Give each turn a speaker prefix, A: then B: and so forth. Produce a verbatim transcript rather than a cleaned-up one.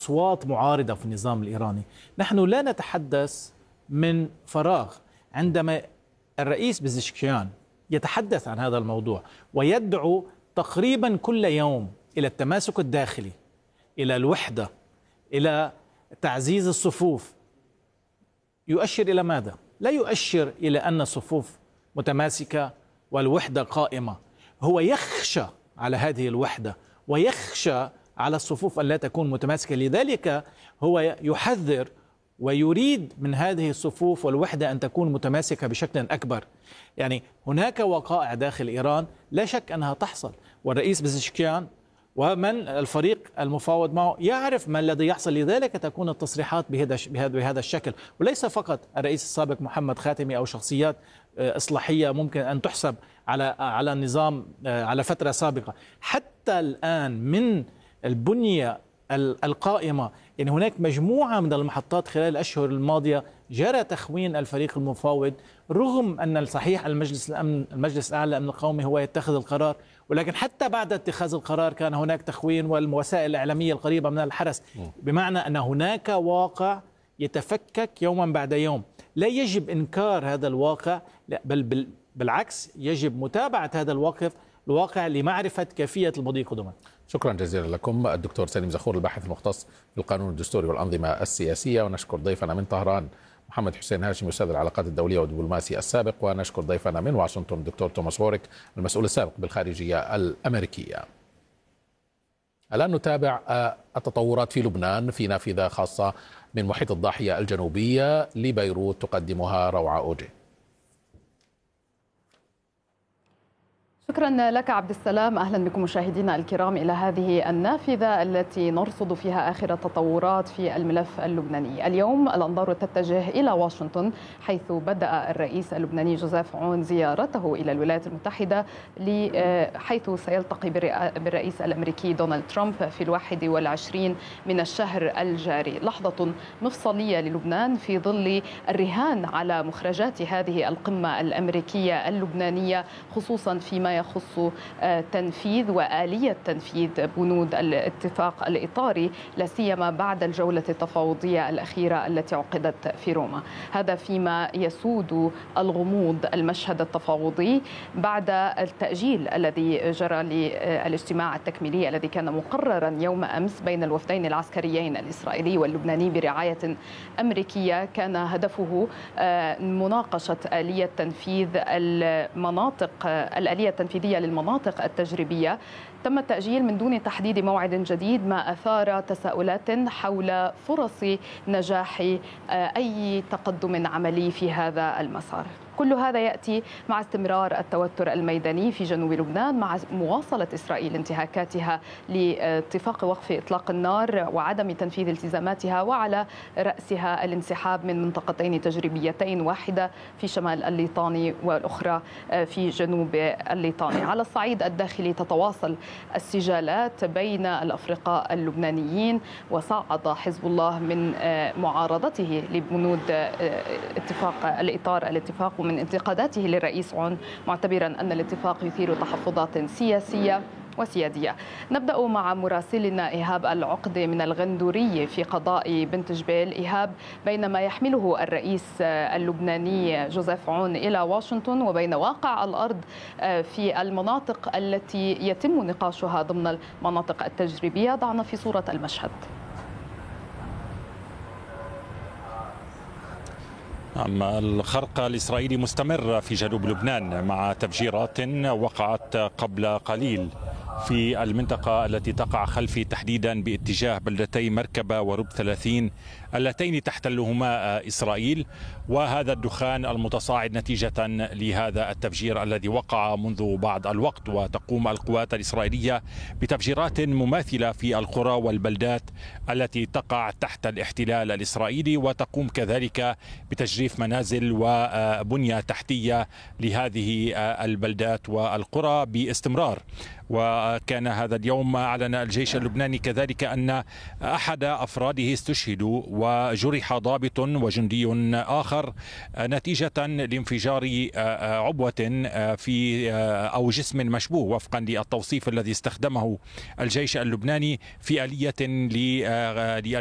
A: أصوات معارضة في النظام الإيراني. نحن لا نتحدث من فراغ عندما الرئيس بزشكيان يتحدث عن هذا الموضوع ويدعو تقريبا كل يوم إلى التماسك الداخلي، إلى الوحدة، إلى تعزيز الصفوف. يؤشر إلى ماذا؟ لا يؤشر إلى أن الصفوف متماسكة والوحدة قائمة. هو يخشى على هذه الوحدة ويخشى على الصفوف أن لا تكون متماسكة، لذلك هو يحذر ويريد من هذه الصفوف والوحدة أن تكون متماسكة بشكل أكبر. يعني هناك وقائع داخل إيران لا شك أنها تحصل، والرئيس بزشكيان ومن الفريق المفاوض معه يعرف ما الذي يحصل، لذلك تكون التصريحات بهذا بهذا الشكل. وليس فقط الرئيس السابق محمد خاتمي أو شخصيات إصلاحية ممكن أن تحسب على على النظام على فترة سابقة، حتى الآن من البنية القائمة. يعني هناك مجموعة من المحطات خلال الأشهر الماضية جرى تخوين الفريق المفاوض، رغم أن صحيح المجلس الأمن المجلس الأعلى للأمن القومي هو يتخذ القرار، ولكن حتى بعد اتخاذ القرار كان هناك تخوين والوسائل الإعلامية القريبة من الحرس، بمعنى أن هناك واقع يتفكك يوما بعد يوم. لا يجب إنكار هذا الواقع، بل بالعكس يجب متابعة هذا الواقع الواقع لمعرفة كيفية المضي قدما.
B: شكرا جزيلا لكم الدكتور سليم زخور الباحث المختص في القانون الدستوري والأنظمة السياسية، ونشكر ضيفنا من طهران محمد حسين هاشم أستاذ العلاقات الدولية والدبلوماسي السابق، ونشكر ضيفنا من واشنطن الدكتور توماس ووريك المسؤول السابق بالخارجية الأمريكية. الآن نتابع التطورات في لبنان في نافذة خاصة من محيط الضاحية الجنوبية لبيروت تقدمها روعة أوجي.
C: شكرا لك عبد السلام. أهلا بكم مشاهدينا الكرام إلى هذه النافذة التي نرصد فيها آخر التطورات في الملف اللبناني. اليوم الأنظار تتجه إلى واشنطن، حيث بدأ الرئيس اللبناني جوزيف عون زيارته إلى الولايات المتحدة، حيث سيلتقي بالرئيس الأمريكي دونالد ترامب في الواحد والعشرين من الشهر الجاري. لحظة مفصلية للبنان في ظل الرهان على مخرجات هذه القمة الأمريكية اللبنانية، خصوصا فيما يخص تنفيذ وآلية تنفيذ بنود الاتفاق الإطاري، لا سيما بعد الجولة التفاوضية الأخيرة التي عقدت في روما. هذا فيما يسود الغموض المشهد التفاوضي بعد التأجيل الذي جرى للاجتماع التكميلي الذي كان مقررا يوم أمس بين الوفدين العسكريين الإسرائيلي واللبناني برعاية أمريكية. كان هدفه مناقشة آلية تنفيذ المناطق الآلية التنفيذية للمناطق التجريبية. تم التأجيل من دون تحديد موعد جديد، ما أثار تساؤلات حول فرص نجاح أي تقدم عملي في هذا المسار. كل هذا يأتي مع استمرار التوتر الميداني في جنوب لبنان، مع مواصلة إسرائيل انتهاكاتها لاتفاق وقف إطلاق النار وعدم تنفيذ التزاماتها، وعلى رأسها الانسحاب من منطقتين تجريبيتين، واحدة في شمال الليطاني والأخرى في جنوب الليطاني. على الصعيد الداخلي تتواصل السجالات بين الأفرقاء اللبنانيين، وصعد حزب الله من معارضته لبنود اتفاق الإطار الاتفاق من انتقاداته للرئيس عون، معتبرا أن الاتفاق يثير تحفظات سياسية وسيادية. نبدأ مع مراسلنا إيهاب العقدة من الغندورية في قضاء بنت جبيل. إيهاب، بينما يحمله الرئيس اللبناني جوزيف عون إلى واشنطن وبين واقع الأرض في المناطق التي يتم نقاشها ضمن المناطق التجريبية، ضعنا في صورة المشهد.
D: الخرق الإسرائيلي مستمر في جنوب لبنان مع تفجيرات وقعت قبل قليل في المنطقة التي تقع خلفي، تحديدا باتجاه بلدتي مركبة ورب ثلاثين اللتين تحتلهما إسرائيل، وهذا الدخان المتصاعد نتيجة لهذا التفجير الذي وقع منذ بعض الوقت. وتقوم القوات الإسرائيلية بتفجيرات مماثلة في القرى والبلدات التي تقع تحت الاحتلال الإسرائيلي، وتقوم كذلك بتجريف منازل وبنية تحتية لهذه البلدات والقرى باستمرار. وكان هذا اليوم أعلن الجيش اللبناني كذلك أن أحد أفراده استشهدوا وجرح ضابط وجندي آخر نتيجة لانفجار عبوة في أو جسم مشبوه وفقا للتوصيف الذي استخدمه الجيش اللبناني في آلية